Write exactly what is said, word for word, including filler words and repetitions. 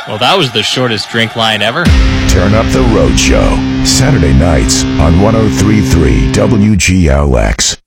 Well, that was the shortest drink line ever. Turn Up the Road Show, Saturday nights on one oh three point three W G L X.